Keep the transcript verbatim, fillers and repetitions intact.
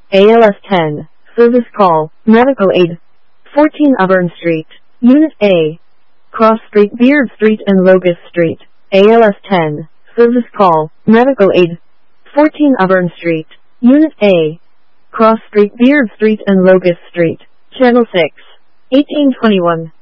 A L S ten, Service Call, Medical Aid. fourteen Auburn Street, Unit A. Cross Street, Beard Street and Locust Street. A L S ten, Service Call, Medical Aid. fourteen Auburn Street, Unit A. Cross Street, Beard Street and Locust Street. Channel six. eighteen twenty-one.